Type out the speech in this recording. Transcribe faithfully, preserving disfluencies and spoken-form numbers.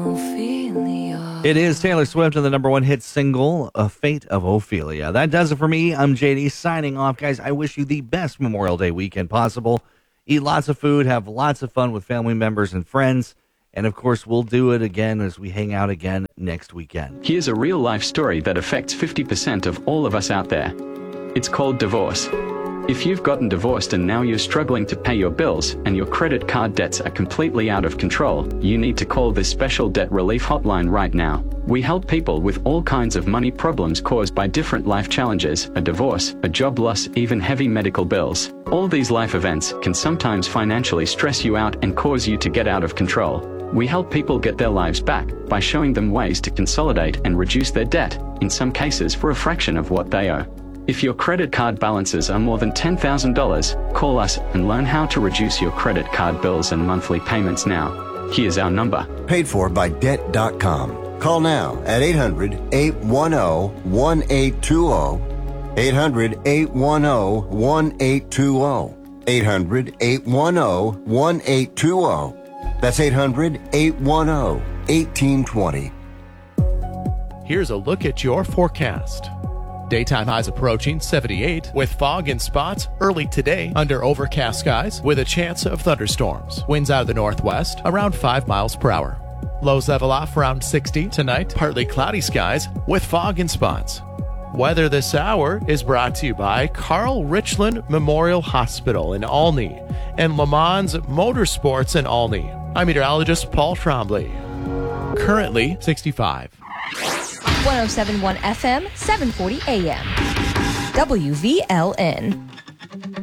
Ophelia. It is Taylor Swift and the number one hit single, A Fate of Ophelia. That does it for me. I'm J D signing off. Guys, I wish you the best Memorial Day weekend possible. Eat lots of food, have lots of fun with family members and friends. And, of course, we'll do it again as we hang out again next weekend. Here's a real-life story that affects fifty percent of all of us out there. It's called divorce. If you've gotten divorced and now you're struggling to pay your bills and your credit card debts are completely out of control, you need to call this special debt relief hotline right now. We help people with all kinds of money problems caused by different life challenges, a divorce, a job loss, even heavy medical bills. All these life events can sometimes financially stress you out and cause you to get out of control. We help people get their lives back by showing them ways to consolidate and reduce their debt, in some cases for a fraction of what they owe. If your credit card balances are more than ten thousand dollars, call us and learn how to reduce your credit card bills and monthly payments now. Here's our number. Paid for by debt dot com. Call now at eight hundred, eight one zero, one eight two zero. eight hundred, eight one zero, one eight two zero. eight hundred, eight one zero, one eight two zero. That's eight hundred, eight one zero, one eight two zero. Here's a look at your forecast. Daytime highs approaching seventy-eight with fog and spots early today under overcast skies with a chance of thunderstorms. Winds out of the northwest around five miles per hour. Lows level off around sixty tonight. Partly cloudy skies with fog and spots. Weather this hour is brought to you by Carl Richland Memorial Hospital in Olney and Le Mans Motorsports in Olney. I'm meteorologist Paul Trombley. Currently sixty-five. one oh seven point one F M, seven forty A M. W V L N.